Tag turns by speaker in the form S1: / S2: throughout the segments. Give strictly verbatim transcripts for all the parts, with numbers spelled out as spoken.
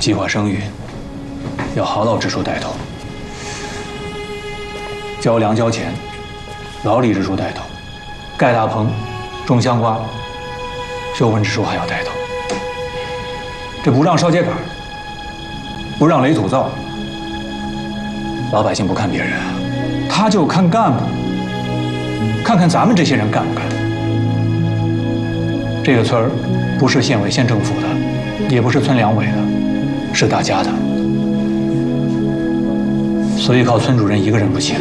S1: 计划生育要好老之处带头，交粮交钱，劳力之处带头，盖大棚，种香瓜，修坟之处还要带头。这不让烧秸秆，不让垒土灶，老百姓不看别人，他就看干部，看看咱们这些人干不干。这个村儿不是县委县政府的，也不是村两委的，是大家的，所以靠村主任一个人不行。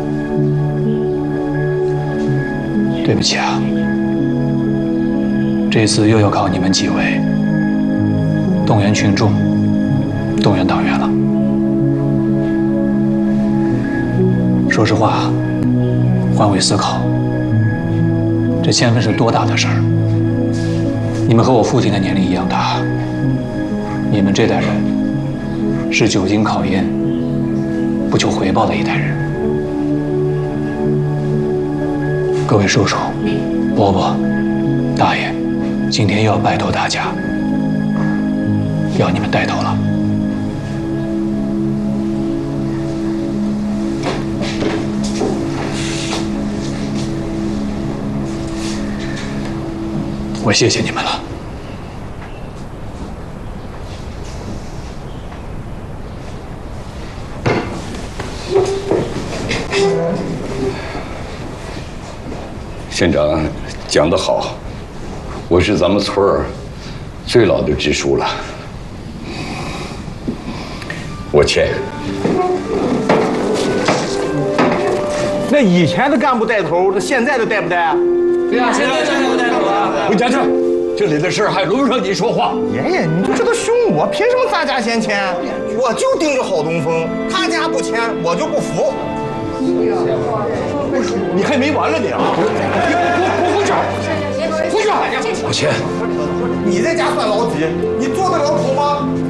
S1: 对不起啊，这次又要靠你们几位动员群众、动员党员了。说实话，换位思考，这迁坟是多大的事儿？你们和我父亲的年龄一样大，你们这代人是久经考验、不求回报的一代人。各位叔叔、伯伯、大爷，今天又要拜托大家，要你们带头了。我谢谢你们了。
S2: 县长讲得好，我是咱们村儿最老的支书了。我签。
S3: 那以前的干部带头，那现在的带不带？
S4: 对呀，现在干部带头啊！
S2: 回家去，这里的事还轮不上你说话。
S3: 爷爷，你就知道凶我，凭什么咱家先签？我就盯着郝东风，他家不签，我就不服。你还没完了你啊！给我回去！回去！
S2: 我签。
S3: 你在家算老几？你做得了主吗？